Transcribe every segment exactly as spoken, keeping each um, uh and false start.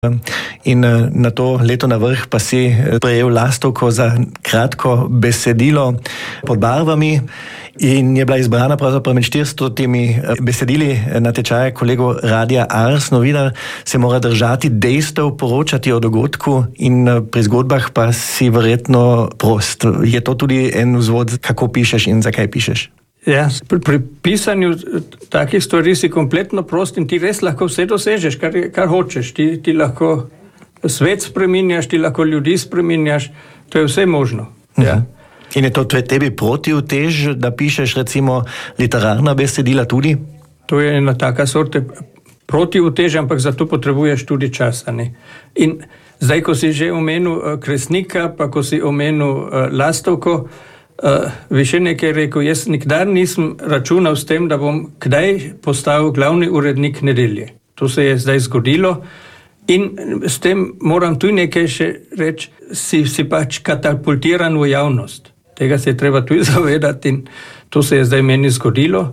In na to leto na vrh pa si prejel lastovko za kratko besedilo pod barvami in je bila izbrana pravzaprav med štiristotimi besedili natečaja kolegov Radia Ars. Novinar se mora držati dejstev, poročati o dogodku in pri zgodbah pa si verjetno prost. Je to tudi en vzvod, kako pišeš in zakaj pišeš? Ja, pri, pri pisanju takih stvari si kompletno prost in ti res lahko vse dosežeš, kar, kar hočeš. Ti, ti lahko svet spreminjaš, ti lahko ljudi spreminjaš, to je vse možno. Uh-huh. Ja. In je to tebi protiutež, da pišeš recimo literarna besedila tudi? To je ena taka sorte protiutež, ampak zato potrebuješ tudi čas. Ne? In zdaj, ko si že omenil Kresnika, pa ko si omenil uh, lastovko, Uh, više nekaj rekel, jaz nikdar nisem računal s tem, da bom kdaj postal glavni urednik Nedelje. To se je zdaj zgodilo in s tem moram tudi nekaj še reči, si, si pač katapultiran v javnost. Tega se je treba tudi zavedati in to se je zdaj meni zgodilo.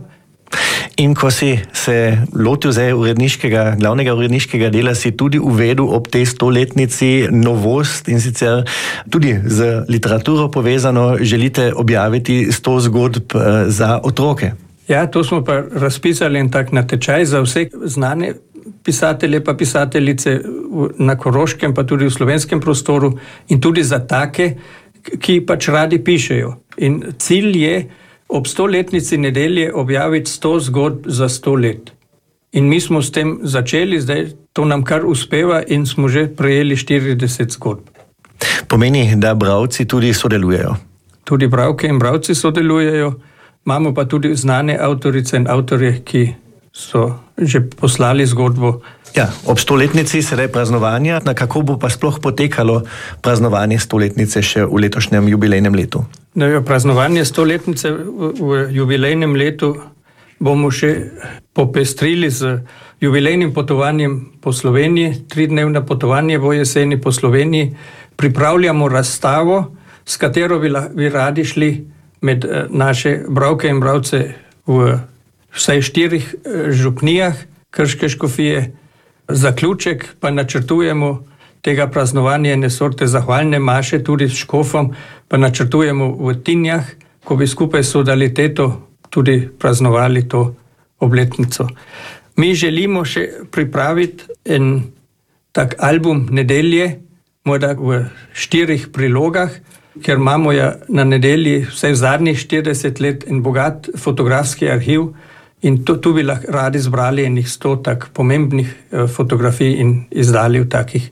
In ko si se lotil zdaj uredniškega, glavnega uredniškega dela, si tudi uvedel ob tej stoletnici novost in sicer tudi z literaturo povezano želite objaviti sto zgodb za otroke. Ja, to smo pa razpisali en tak natečaj za vse znane pisatelje pa pisateljice na Koroškem pa tudi v slovenskem prostoru in tudi za take, ki pač radi pišejo. In cilj je ob stoletnici Nedelje objaviti sto zgodb za sto let. In mi smo s tem začeli, zdaj to nam kar uspeva in smo že prejeli štirideset zgodb. Pomeni, da bralci tudi sodelujejo? Tudi bralke in bralci sodelujejo, imamo pa tudi znane avtorice in avtorje, ki so že poslali zgodbo. Ja, ob stoletnici sedaj praznovanja, na kako bo pa sploh potekalo praznovanje stoletnice še v letošnjem jubilejnem letu? No, praznovanje stoletnice v, v jubilejnem letu bomo še popestrili z jubilejnim potovanjem po Sloveniji, tridnevno potovanje bo jeseni po Sloveniji. Pripravljamo razstavo, s katero bi, bi radi šli med naše bralke in bralce v vsaj štirih župnijah Krške škofije. Zaključek pa načrtujemo tega praznovanja ene sorte zahvalne maše tudi s škofom, pa načrtujemo v Tinjah, ko bi skupaj s Sodaliteto tudi praznovali to obletnico. Mi želimo še pripraviti en tak album Nedelje, morda v štirih prilogah, ker imamo ja na Nedelji vsaj v zadnjih štirideset let en bogat fotografski arhiv in to, tu bi lahko radi zbrali enih sto tak pomembnih fotografij in izdali v takih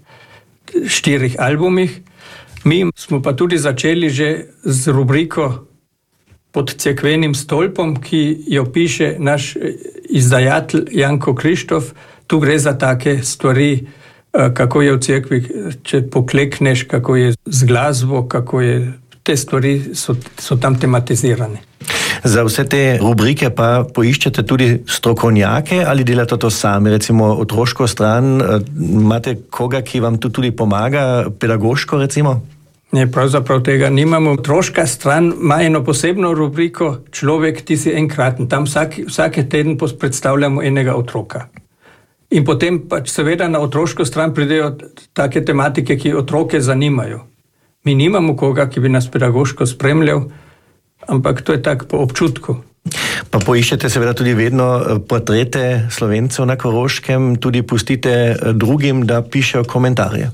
štirih albumih. Mi smo pa tudi začeli že z rubriko Pod cerkvenim stolpom, ki jo piše naš izdajatelj Janko Krištof. Tu gre za take stvari, kako je v cerkvi, če poklekneš, kako je z glasbo, kako je, te stvari so, so tam tematizirane. Za vse te rubrike pa poiščete tudi strokovnjake ali delate to sami, recimo otroško stran, imate koga, ki vam tu tudi pomaga, pedagoško recimo? Ne, pravzaprav tega nimamo. Otroška stran ima eno posebno rubriko Človek, ti si enkraten. Tam vsak, vsake teden predstavljamo enega otroka. In potem pač seveda na otroško stran pridejo take tematike, ki otroke zanimajo. Mi nimamo koga, ki bi nas pedagoško spremljal, ampak to je tak po občutku. Pa poiščete seveda tudi vedno portrete Slovencev na Koroškem, tudi pustite drugim, da pišejo komentarje.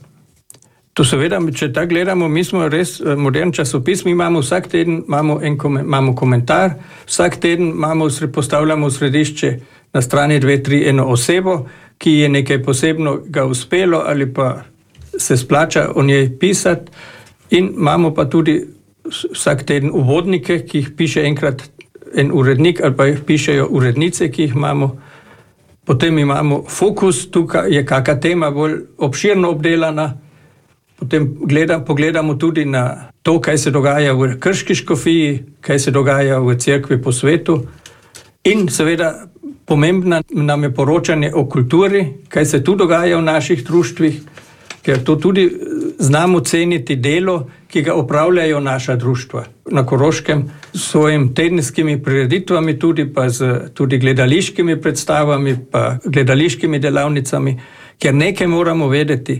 To seveda, če tako gledamo, mi smo res modern časopis, mi imamo vsak teden imamo en imamo komentar, vsak teden imamo, postavljamo v središče na strani dve, tri eno osebo, ki je nekaj posebno ga uspelo ali pa se splača o njej pisati in imamo pa tudi vsak teden uvodnike, ki jih piše enkrat en urednik ali pa jih pišejo urednice, ki jih imamo. Potem imamo fokus, tukaj je kaka tema bolj obširno obdelana. Potem gledam, pogledamo tudi na to, kaj se dogaja v Krški škofiji, kaj se dogaja v cerkvi po svetu. In seveda pomembno nam je poročanje o kulturi, kaj se tu dogaja v naših društvih, ker to tudi znamo ceniti delo, ki ga opravljajo naša društva. Na Koroškem s svojimi tedenskimi prireditvami, tudi pa z tudi gledališkimi predstavami, pa gledališkimi delavnicami, ker nekaj moramo vedeti.